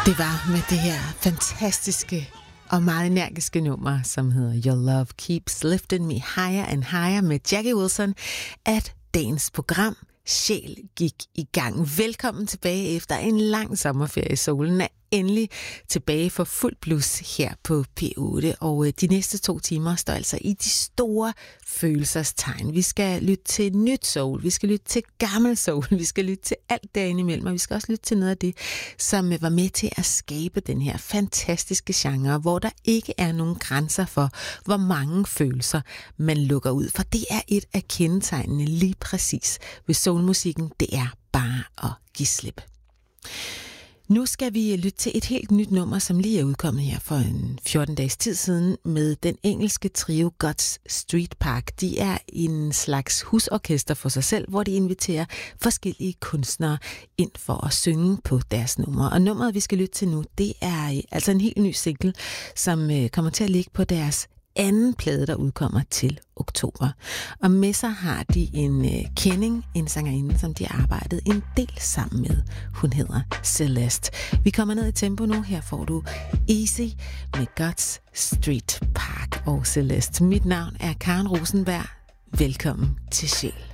Det var med det her fantastiske og meget energiske nummer, som hedder Your Love Keeps Lifting Me Higher and Higher med Jackie Wilson, at dagens program Sjæl gik i gang. Velkommen tilbage efter en lang sommerferie. Solen er endelig tilbage for fuld blus her på P8, og de næste 2 timer står altså i de store følelsestegn. Vi skal lytte til nyt soul, vi skal lytte til gammel soul, vi skal lytte til alt derinde imellem, og vi skal også lytte til noget af det, som var med til at skabe den her fantastiske genre, hvor der ikke er nogen grænser for, hvor mange følelser man lukker ud. For det er et af kendetegnene lige præcis ved soulmusikken, det er bare at give slip. Nu skal vi lytte til et helt nyt nummer, som lige er udkommet her for en 14 dages tid siden med den engelske trio Guts Street Park. De er en slags husorkester for sig selv, hvor de inviterer forskellige kunstnere ind for at synge på deres numre. Og nummeret, vi skal lytte til nu, det er altså en helt ny single, som kommer til at ligge på deres anden plade, der udkommer til oktober. Og med sig har de en kending, en sangerinde, som de har arbejdet en del sammen med. Hun hedder Celeste. Vi kommer ned i tempo nu. Her får du Easy med Guts Street Park og Celeste. Mit navn er Karen Rosenberg. Velkommen til Sjæl.